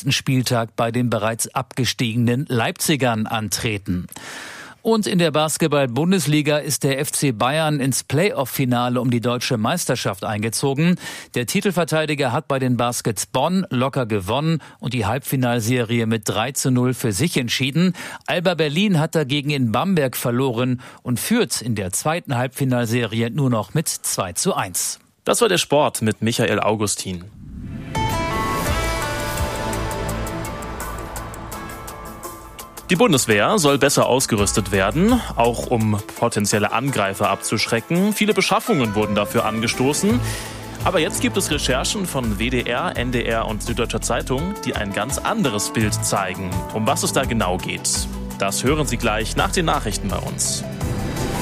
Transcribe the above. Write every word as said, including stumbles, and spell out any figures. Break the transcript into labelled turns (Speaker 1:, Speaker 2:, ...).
Speaker 1: letzten Spieltag bei den bereits abgestiegenen Leipzigern antreten. Und in der Basketball-Bundesliga ist der F C Bayern ins Playoff-Finale um die deutsche Meisterschaft eingezogen. Der Titelverteidiger hat bei den Baskets Bonn locker gewonnen und die Halbfinalserie mit drei zu null für sich entschieden. Alba Berlin hat dagegen in Bamberg verloren und führt in der zweiten Halbfinalserie nur noch mit zwei zu eins.
Speaker 2: Das war der Sport mit Michael Augustin. Die Bundeswehr soll besser ausgerüstet werden, auch um potenzielle Angreifer abzuschrecken. Viele Beschaffungen wurden dafür angestoßen. Aber jetzt gibt es Recherchen von W D R, N D R und Süddeutscher Zeitung, die ein ganz anderes Bild zeigen. Um was es da genau geht, das hören Sie gleich nach den Nachrichten bei uns.